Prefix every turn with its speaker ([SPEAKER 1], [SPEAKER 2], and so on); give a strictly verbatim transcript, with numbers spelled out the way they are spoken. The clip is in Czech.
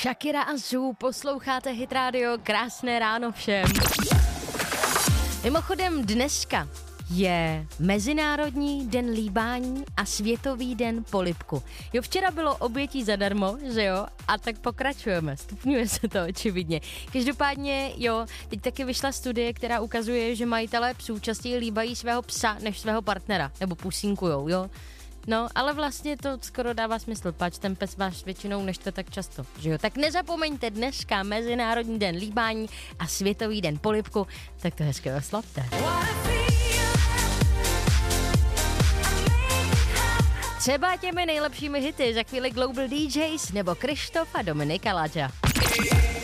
[SPEAKER 1] Shakira a Zoo, posloucháte Hit Radio, krásné ráno všem. Mimochodem dneska je Mezinárodní den líbání a Světový den polibku. Jo, včera bylo obětí zadarmo, že jo? A tak pokračujeme, stupňuje se to očividně. Každopádně, jo, teď taky vyšla studie, která ukazuje, že majitelé psů častěji líbají svého psa než svého partnera, nebo pusinkujou, jo? No, ale vlastně to skoro dává smysl, pač ten pes vás většinou nešte tak často, že jo? Tak nezapomeňte dneska Mezinárodní den líbání a Světový den polibku, tak to hezky oslavte. Třeba těmi nejlepšími hity za chvíli Global D Js nebo Krištof a Dominika Ladža.